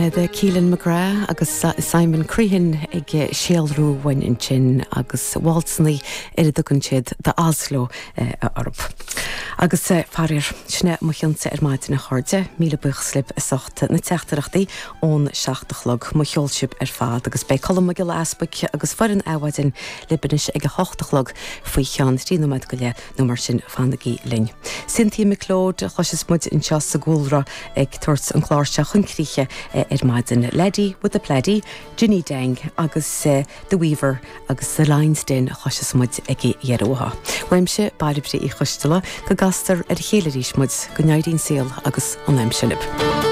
The Keelan McGrath agus Simon Crehan ag Shealrú wain in chin agus Waltsley dugan siad de Oslo Arab. Agus farir sne muchansa maidin na chorde, míle buchslip sochta na teachtarachtaí ón seachtalog mucholship fad agus bei colm a gil aspac agus farin awadin libanis ag hochtalog faoi chean trínomad go le numar sin fandagí linn. Cynthia McLeod chosas mud in chas sa gúlra ag tuairt an chláirse chun críche maidin Lady with the Pleddy, Ginny Deng agus The Weaver agus The Lines din chosas mud ag iarúha. Weimse bailibri I chustala go gastar chéilerí smud go neidín síl agus an aimsilib.